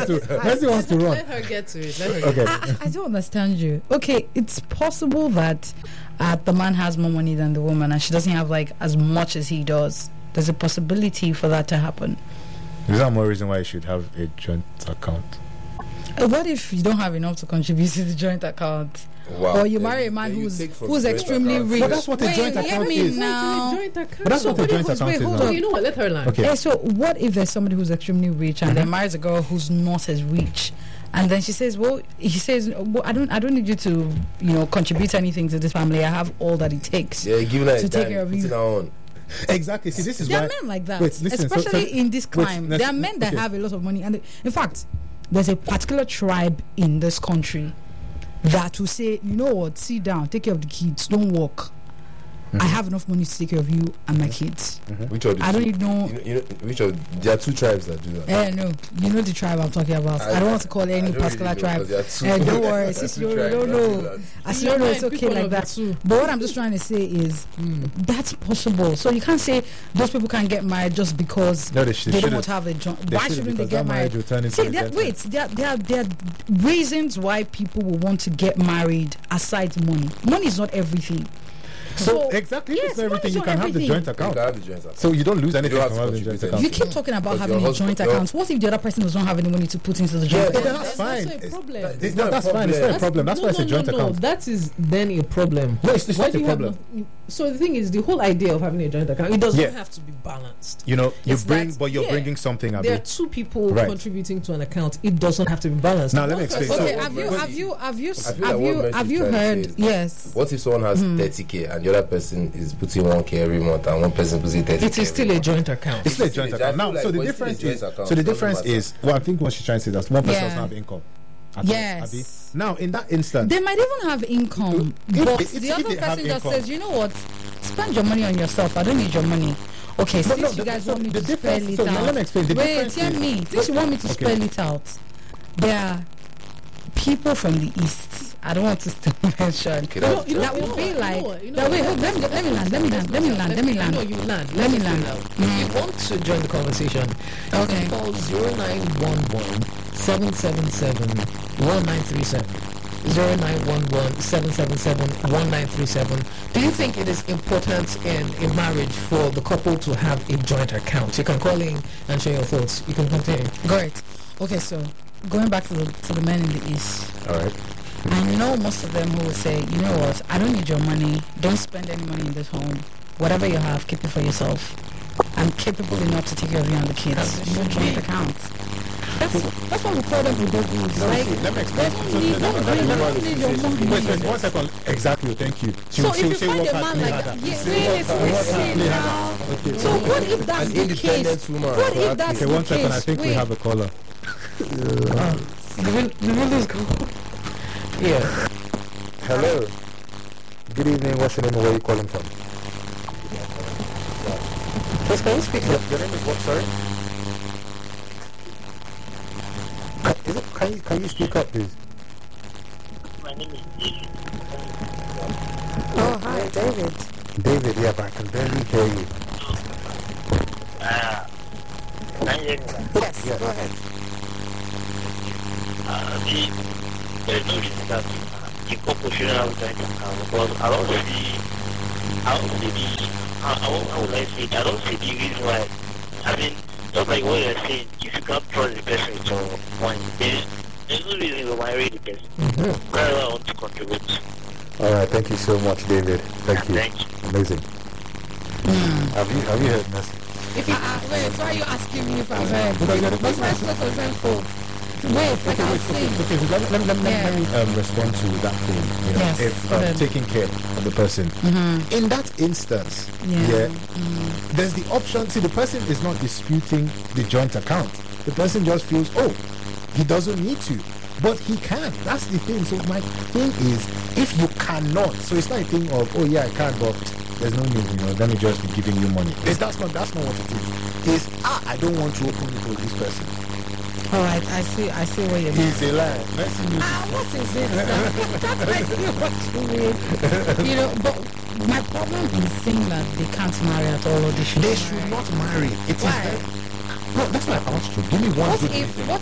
wants to run. Let her get to it. Okay. I don't understand you. Okay, it's possible that the man has more money than the woman and she doesn't have like as much as he does. There's a possibility for that to happen. Is that more reason why you should have a joint account? What if you don't have enough to contribute to the joint account? Wow. Or you marry a man who's extremely rich. But that's what a joint account is. Now. But that's what a joint account is now. You know what? Let her land. Okay. Yeah, so what if there's somebody who's extremely rich and then marries a girl who's not as rich, and then she says, "Well," he says, "Well, I don't need you to, contribute anything to this family. I have all that it takes giving her to take care of you." Exactly. See, this is there why are men like that, Wait, listen, especially in this climate. There are men that have a lot of money, and in fact, there's a particular tribe in this country that will say, "You know what? Sit down, take care of the kids, don't work. I have enough money to take care of you and my kids." Which of the I two? don't even know. You know which of? There are two tribes that do that. No, you know the tribe I'm talking about. I don't want to call any particular tribe. Don't worry, since you don't know, as you don't know, it's okay like that. But what I'm just trying to say is that's possible. So you can't say those people can't get married just because they don't want to have a joint. Why shouldn't they get married? See, there are reasons why people will want to get married aside money. Money is not everything. So exactly, yes, it's not everything. You can have the everything. joint account. So you don't lose anything from having a joint account. You keep talking about having a joint account. What if the other person does not have any money to put into the joint account? That's fine. That's not a problem. That's fine. It's not a problem. That's why it's a joint account. That is then a problem. No, it's not a problem. So the thing is, the whole idea of having a joint account, it doesn't have to be balanced. You're It's bringing something. There are two people contributing to an account. It doesn't have to be balanced. Now let me explain. Okay, have you heard? Yes. What if someone has 30k and the other person is putting 1k every month and one person puts in 30k? It is still a joint account. It's still a joint account. Now, so the difference is, well, I think what she's trying to say is that one person doesn't have income. Yes. Now, in that instance, they might even have income, but the other person just says, "You know what? Spend your money on yourself. I don't need your money." Okay, since you guys want me to spell it out. Let me explain. Wait, tell me. Since you want me to spell it out, there are people from the east. I don't want to still mention. That will be like. Let me land. No, you land. Let me land. If you want to join the conversation, okay. Call 0911 777 1937. 0911-777-1937. Do you think it is important in a marriage for the couple to have a joint account? You can call in and share your thoughts. You can continue. Great. Okay, so going back to the men in the east. All right. I know most of them who will say, "You know what? I don't need your money. Don't spend any money in this home. Whatever you have, keep it for yourself. I'm capable enough to take care of you and the kids. No joint account." That's what we call them Udogus. Let me explain. Wait, 1 second. Exactly, thank you. So if you find a man like that, so what if that's the case? What if that's the case? 1 second, I think we have a caller. Yeah. Hello. Good evening. What's your name? Where are you calling from? Please, can you speak up? Your name is what, sorry? Can you speak up, please? My name is David. Oh, hi, David. David, yeah, but I can barely hear you. Can you hear me? Yes, go ahead. There's no reason that the couple shouldn't have a joint account because I don't see the reason why. I mean, just like what you're saying, if you can't trust the person with your money, there's no reason to marry the person. That's why I want to contribute. Alright, thank you so much, David. Thank you. Amazing. Have you heard Mercy? Wait, why are you asking me if I've heard? Because my first phone. Wait, like I was saying. Let me respond to that thing. If taking care of the person. In that instance, there's the option. See, the person is not disputing the joint account. The person just feels, he doesn't need to, but he can. That's the thing. So my thing is, if you cannot, so it's not a thing of, I can, but there's no need, let me just be giving you money. That's not what it is. It's, I don't want to open it with this person. Alright, I see what you mean. He's a lie. What is it? That's I see what you mean. But my problem is saying that they can't marry at all, or they should not marry. It is. No, that's why I asked you. Give me one. What